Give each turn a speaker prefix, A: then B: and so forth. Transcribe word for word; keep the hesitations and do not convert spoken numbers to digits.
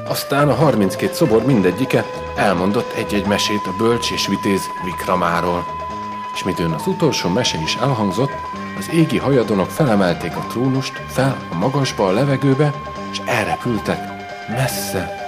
A: Aztán a harminckét szobor mindegyike elmondott egy-egy mesét a bölcs és vitéz Vikramáról. És midőn az utolsó mese is elhangzott, az égi hajadonok felemelték a trónust fel a magasba a levegőbe, és elrepültek messze,